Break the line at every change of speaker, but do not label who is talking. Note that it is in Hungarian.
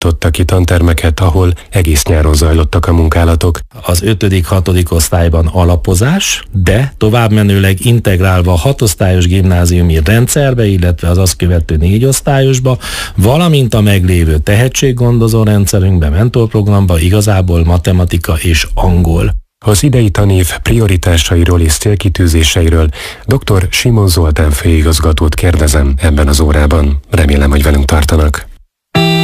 ki tantermeket, ahol egész nyáron zajlottak a munkálatok.
Az 5.-6. osztályban alapozás, de továbbmenőleg integrálva a 6 osztályos gimnáziumi rendszerbe, illetve az azt követő 4 osztályosba, valamint a meglévő tehetséggondozó rendszerünkbe, mentorprogramba igazából matematika és angol.
Az idei tanév prioritásairól és célkitűzéseiről dr. Simon Zoltán főigazgatót kérdezem ebben az órában. Remélem, hogy velünk tartanak.